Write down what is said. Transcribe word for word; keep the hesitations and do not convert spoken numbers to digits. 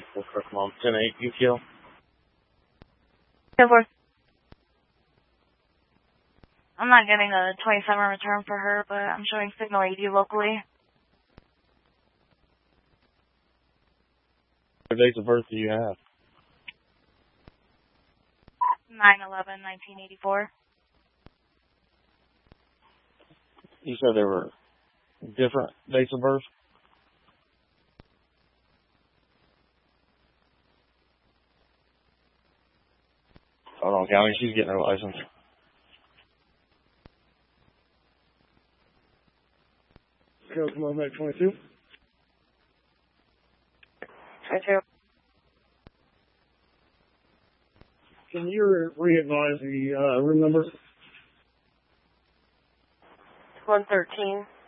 Well, first mom, ten eight, U Q. Go for. I'm not getting a twenty-seven return for her, but I'm showing signal eighty locally. What dates of birth do you have? nine eleven nineteen eighty-four. You said there were different dates of birth? Hold on, Callie, she's getting her license. Go, come on back, twenty-two. twenty-two. Can you re-advise the uh, room number? one thirteen.